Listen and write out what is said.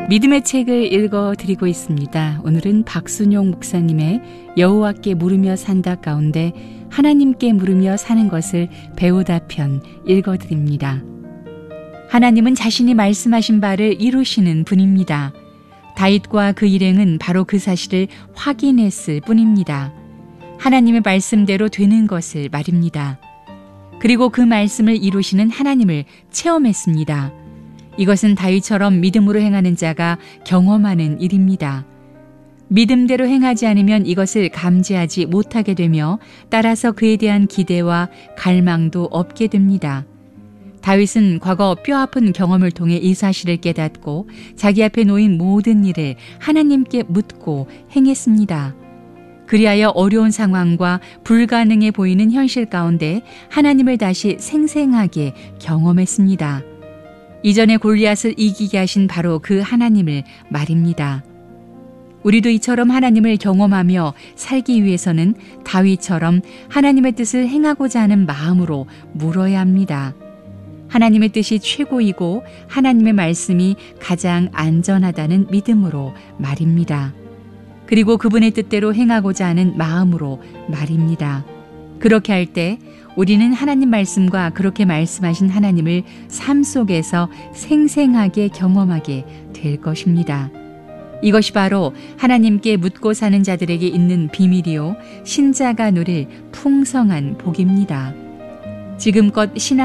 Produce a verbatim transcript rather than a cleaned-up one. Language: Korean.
믿음의 책을 읽어드리고 있습니다. 오늘은 박순용 목사님의 여호와께 물으며 산다 가운데 하나님께 물으며 사는 것을 배우다 편 읽어드립니다. 하나님은 자신이 말씀하신 바를 이루시는 분입니다. 다윗과 그 일행은 바로 그 사실을 확인했을 뿐입니다. 하나님의 말씀대로 되는 것을 말입니다. 그리고 그 말씀을 이루시는 하나님을 체험했습니다. 이것은 다윗처럼 믿음으로 행하는 자가 경험하는 일입니다. 믿음대로 행하지 않으면 이것을 감지하지 못하게 되며 따라서 그에 대한 기대와 갈망도 없게 됩니다. 다윗은 과거 뼈아픈 경험을 통해 이 사실을 깨닫고 자기 앞에 놓인 모든 일을 하나님께 묻고 행했습니다. 그리하여 어려운 상황과 불가능해 보이는 현실 가운데 하나님을 다시 생생하게 경험했습니다. 이전에 골리앗을 이기게 하신 바로 그 하나님을 말입니다. 우리도 이처럼 하나님을 경험하며 살기 위해서는 다윗처럼 하나님의 뜻을 행하고자 하는 마음으로 물어야 합니다. 하나님의 뜻이 최고이고 하나님의 말씀이 가장 안전하다는 믿음으로 말입니다. 그리고 그분의 뜻대로 행하고자 하는 마음으로 말입니다. 그렇게 할 때 우리는 하나님 말씀과 그렇게 말씀하신 하나님을 삶 속에서 생생하게 경험하게 될 것입니다. 이것이 바로 하나님께 묻고 사는 자들에게 있는 비밀이요 신자가 누릴 풍성한 복입니다. 지금껏 신앙